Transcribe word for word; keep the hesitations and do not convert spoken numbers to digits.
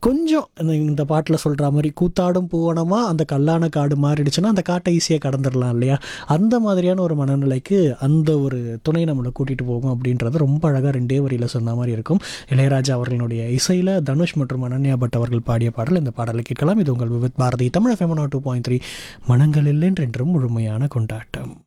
கொஞ்சம் இந்த இந்த பாட்டில் சொல்கிற மாதிரி கூத்தாடும் பூவனமாக அந்த கல்லான காடு மாறிடுச்சுன்னா அந்த காட்டை ஈஸியாக கடந்துடலாம் இல்லையா? அந்த மாதிரியான ஒரு மனநிலைக்கு அந்த ஒரு துணை நம்மளை கூட்டிகிட்டு போகும் அப்படின்றது ரொம்ப அழகாக ரெண்டே வரியில் சொன்ன மாதிரி இருக்கும். இளையராஜா அவர்களுடைய இசையில் தனுஷ் மற்றும் அனன்யா பட் அவர்கள் பாடிய பாடல். இந்த பாடலை கேட்கலாம். இது உங்கள் Vividh Bharathi Tamil FM two point three மனங்களில் என்றென்றும் முழுமையான கொண்டாட்டம்.